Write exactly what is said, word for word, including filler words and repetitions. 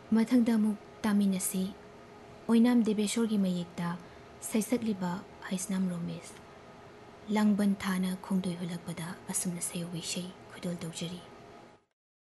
मथंगदा मुक तामिनसी ओइनाम देबेश्वर की मयेक्ता सैसकलिबा हाइसनाम रोमेश लांगबन थाना खोंदोय हुलकपदा असुमना सयोविशै खुदोल तौजरी।